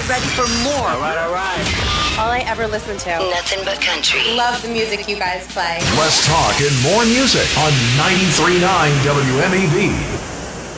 ready for more. All right. All I ever listen to. Nothing but country. Love the music you guys play. Less talk and more music on 93.9 WMEV.